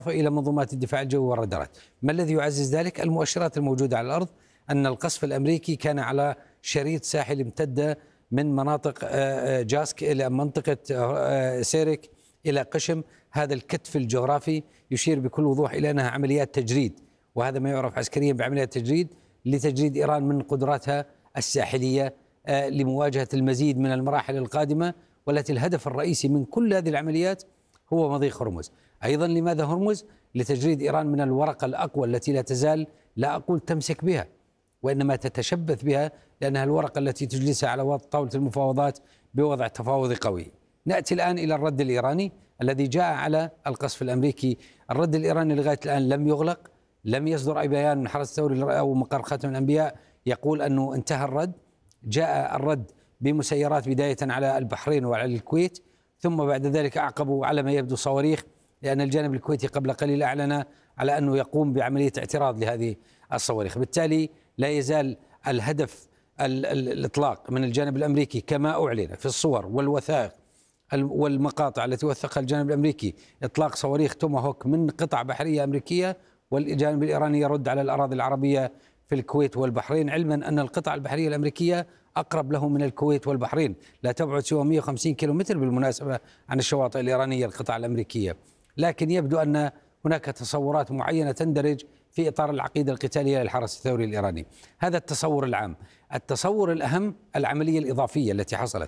إلى منظومات الدفاع الجوي والرادارات. ما الذي يعزز ذلك؟ المؤشرات الموجودة على الأرض، أن القصف الأمريكي كان على شريط ساحل امتد من مناطق جاسك إلى منطقة سيرك إلى قشم. هذا الكتف الجغرافي يشير بكل وضوح إلى أنها عمليات تجريد، وهذا ما يعرف عسكريا بعمليات تجريد، لتجريد إيران من قدراتها الساحلية لمواجهة المزيد من المراحل القادمة، والتي الهدف الرئيسي من كل هذه العمليات هو مضيق هرمز. أيضا لماذا هرمز؟ لتجريد إيران من الورقة الأقوى التي لا تزال، لا أقول تمسك بها، وإنما تتشبث بها، لأنها الورقة التي تجلسها على طاولة المفاوضات بوضع تفاوضي قوي. نأتي الآن إلى الرد الإيراني الذي جاء على القصف الأمريكي. الرد الإيراني لغاية الآن لم يغلق، لم يصدر أي بيان من حرس الثوري أو مقر خاتم الأنبياء يقول أنه انتهى الرد. جاء الرد بمسيرات بداية على البحرين وعلى الكويت، ثم بعد ذلك أعقبوا على ما يبدو صواريخ، لأن الجانب الكويتي قبل قليل أعلن على أنه يقوم بعملية اعتراض لهذه الصواريخ. بالتالي لا يزال الهدف الإطلاق من الجانب الأمريكي كما أعلن في الصور والوثائق والمقاطع التي وثقها الجانب الأمريكي، إطلاق صواريخ توماهوك من قطع بحرية أمريكية، والجانب الإيراني يرد على الأراضي العربية في الكويت والبحرين، علما أن القطع البحرية الأمريكية أقرب له من الكويت والبحرين، لا تبعد سوى 150 كيلومتر بالمناسبة عن الشواطئ الإيرانية القطع الأمريكية. لكن يبدو أن هناك تصورات معينة تندرج في إطار العقيدة القتالية للحرس الثوري الإيراني. هذا التصور العام. التصور الأهم العملية الإضافية التي حصلت،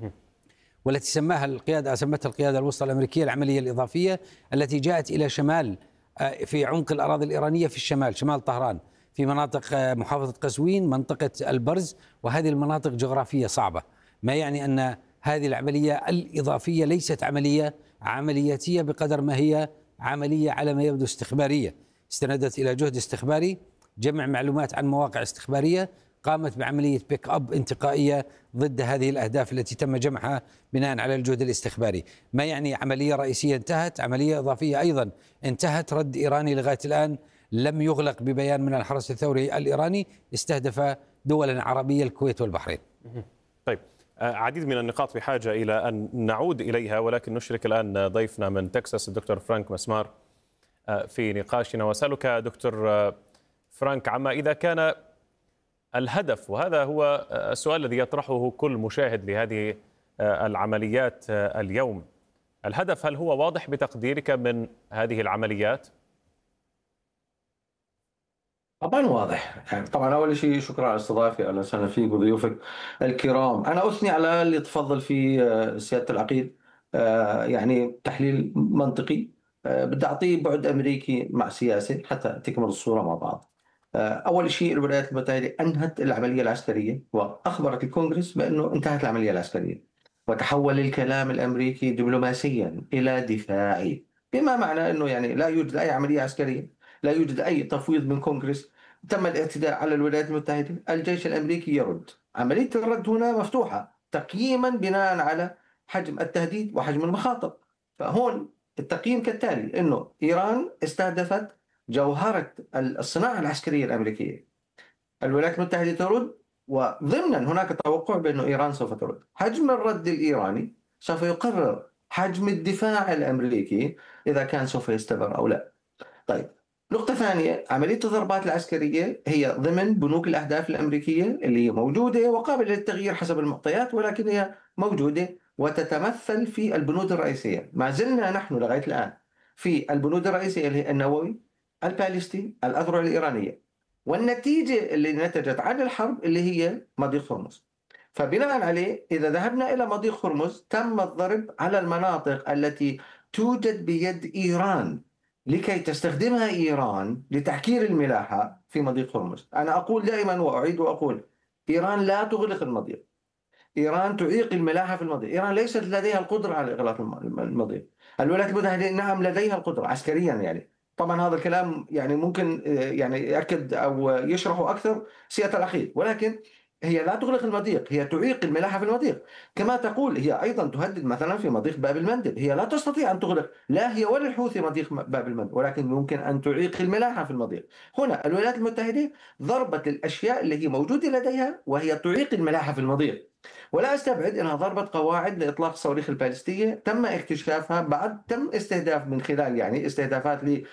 والتي سمتها القيادة الوسطى الأمريكية العملية الإضافية، التي جاءت إلى شمال، في عمق الأراضي الإيرانية في الشمال، شمال طهران، في مناطق محافظة قزوين، منطقة البرز، وهذه المناطق جغرافية صعبة. ما يعني أن هذه العملية الإضافية ليست عملية عملياتية بقدر ما هي عملية على ما يبدو استخبارية، استندت إلى جهد استخباري، جمع معلومات عن مواقع استخبارية، قامت بعملية بيك أب انتقائية ضد هذه الأهداف التي تم جمعها بناء على الجهد الاستخباري. ما يعني عملية رئيسية انتهت، عملية إضافية أيضا انتهت. رد إيراني لغاية الآن لم يغلق ببيان من الحرس الثوري الإيراني، استهدف دولا عربية الكويت والبحرين. طيب، عديد من النقاط بحاجة إلى أن نعود إليها، ولكن نشرك الآن ضيفنا من تكساس الدكتور فرانك مسمار في نقاشنا. وأسألك دكتور فرانك عما إذا كان الهدف، وهذا هو السؤال الذي يطرحه كل مشاهد لهذه العمليات اليوم، الهدف هل هو واضح بتقديرك من هذه العمليات؟ طبعا واضح. يعني طبعا اول شيء شكرا على الاستضافه، اهلا وسهلا فيك وضيوفك الكرام. انا اثني على اللي تفضل فيه سياده العقيد، يعني تحليل منطقي. بدي اعطيه بعد امريكي مع سياسي حتى تكمل الصوره مع بعض. اول شيء الولايات المتحده انهت العمليه العسكريه، واخبرت الكونغرس بانه انتهت العمليه العسكريه، وتحول الكلام الامريكي دبلوماسيا الى دفاعي، بما معنى انه يعني لا يوجد اي عمليه عسكريه، لا يوجد اي تفويض من كونغرس، تم الاعتداء على الولايات المتحدة، الجيش الأمريكي يرد. عملية الرد هنا مفتوحة تقييما بناء على حجم التهديد وحجم المخاطر. فهون التقييم كالتالي: أنه إيران استهدفت جوهرة الصناعة العسكرية الأمريكية، الولايات المتحدة ترد، وضمنا هناك توقع بأن إيران سوف ترد. حجم الرد الإيراني سوف يقرر حجم الدفاع الأمريكي إذا كان سوف يستمر أو لا. طيب، نقطة ثانية، عملية الضربات العسكرية هي ضمن بنوك الأهداف الأمريكية اللي هي موجودة وقابلة للتغيير حسب المعطيات، ولكن هي موجودة وتتمثل في البنود الرئيسية. ما زلنا نحن لغاية الآن في البنود الرئيسية اللي هي النووي، الباليستي، الأذرع الإيرانية، والنتيجة اللي نتجت عن الحرب اللي هي مضيق هرمز. فبناء عليه إذا ذهبنا إلى مضيق هرمز، تم الضرب على المناطق التي توجد بيد إيران لكي تستخدمها إيران لتحكير الملاحة في مضيق هرمز. أنا أقول دائما وأعيد وأقول: إيران لا تغلق المضيق، إيران تعيق الملاحة في المضيق. إيران ليست لديها القدرة على إغلاق المضيق. الولايات المتحدة نعم لديها القدرة عسكريا، يعني طبعا هذا الكلام يعني ممكن يعني يأكد أو يشرحه أكثر سيادة العقيد، ولكن هي لا تغلق المضيق، هي تعيق الملاحة في المضيق. كما تقول هي أيضا تهدد مثلا في مضيق باب المندب، هي لا تستطيع أن تغلق لا هي ولا الحوثي مضيق باب المندب، ولكن يمكن أن تعيق الملاحة في المضيق. هنا الولايات المتحدة ضربت الأشياء اللي هي موجودة لديها وهي تعيق الملاحة في المضيق. ولا أستبعد أنها ضربت قواعد لإطلاق الصواريخ البالستية تم اكتشافها بعد تم استهداف من خلال يعني استهدافات